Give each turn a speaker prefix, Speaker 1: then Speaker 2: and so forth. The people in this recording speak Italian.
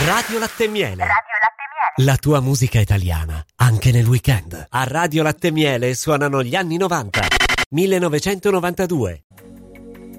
Speaker 1: Radio Latte e Miele.
Speaker 2: Radio Latte e Miele.
Speaker 1: La tua musica italiana, anche nel weekend. A Radio Latte e Miele suonano gli anni 90. 1992.